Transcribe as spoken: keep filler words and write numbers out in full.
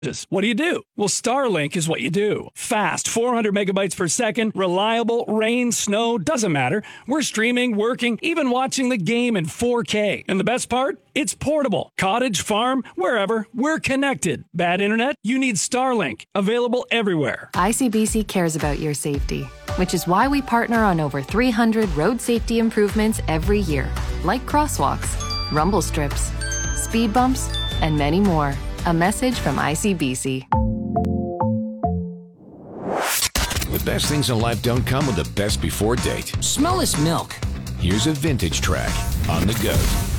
What do you do? Well, Starlink is what you do. Fast, four hundred megabytes per second, reliable, rain, snow, doesn't matter. We're streaming, working, even watching the game in four K. And the best part? It's portable. Cottage, farm, wherever, we're connected. Bad internet? You need Starlink. Available everywhere. I C B C cares about your safety, which is why we partner on over three hundred road safety improvements every year, like crosswalks, rumble strips, speed bumps, and many more. A message from I C B C. The best things in life don't come with the best before date. Smell this milk. Here's a vintage track on the go.